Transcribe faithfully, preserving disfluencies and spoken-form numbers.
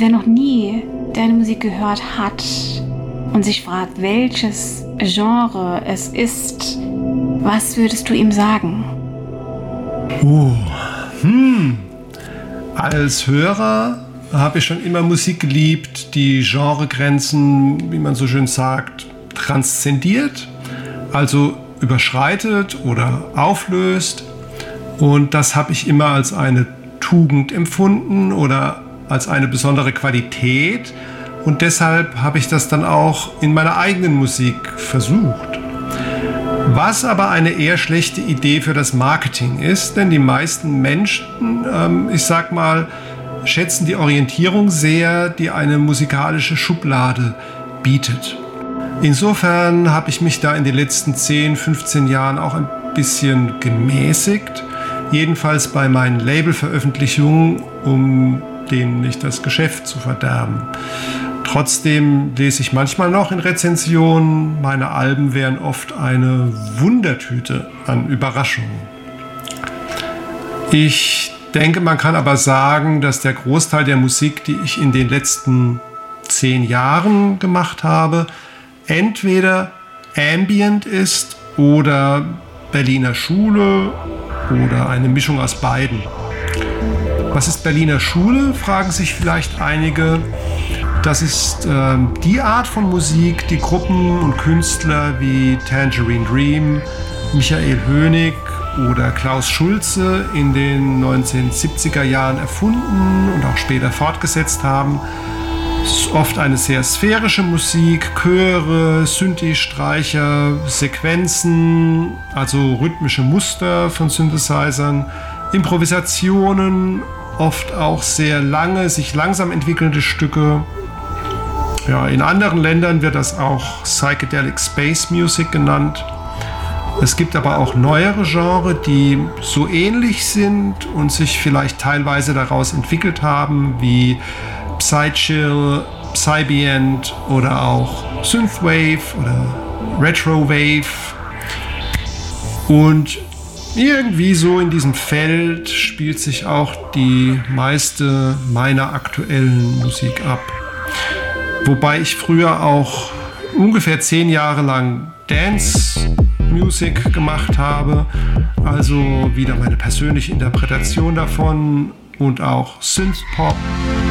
wer noch nie deine Musik gehört hat und sich fragt, welches Genre es ist, was würdest du ihm sagen? Oh, hm. Als Hörer habe ich schon immer Musik geliebt, die Genregrenzen, wie man so schön sagt, transzendiert, also überschreitet oder auflöst. Und das habe ich immer als eine Tugend empfunden oder als eine besondere Qualität. Und deshalb habe ich das dann auch in meiner eigenen Musik versucht. Was aber eine eher schlechte Idee für das Marketing ist, denn die meisten Menschen, ähm, ich sag mal, schätzen die Orientierung sehr, die eine musikalische Schublade bietet. Insofern habe ich mich da in den letzten zehn, fünfzehn Jahren auch ein bisschen gemäßigt, jedenfalls bei meinen Labelveröffentlichungen, um denen nicht das Geschäft zu verderben. Trotzdem lese ich manchmal noch in Rezensionen, meine Alben wären oft eine Wundertüte an Überraschungen. Ich denke, man kann aber sagen, dass der Großteil der Musik, die ich in den letzten zehn Jahren gemacht habe, entweder Ambient ist oder Berliner Schule oder eine Mischung aus beiden. Was ist Berliner Schule, fragen sich vielleicht einige. Das ist äh, die Art von Musik, die Gruppen und Künstler wie Tangerine Dream, Michael Hönig oder Klaus Schulze in den neunzehnhundertsiebziger Jahren erfunden und auch später fortgesetzt haben. Es ist oft eine sehr sphärische Musik, Chöre, Synthi-Streicher, Sequenzen, also rhythmische Muster von Synthesizern, Improvisationen, oft auch sehr lange, sich langsam entwickelnde Stücke. Ja, in anderen Ländern wird das auch Psychedelic Space Music genannt. Es gibt aber auch neuere Genres, die so ähnlich sind und sich vielleicht teilweise daraus entwickelt haben, wie Psychill, Psybient oder auch Synthwave oder Retrowave. Und irgendwie so in diesem Feld spielt sich auch die meiste meiner aktuellen Musik ab. Wobei ich früher auch ungefähr zehn Jahre lang Dance Music gemacht habe, also wieder meine persönliche Interpretation davon und auch Synthpop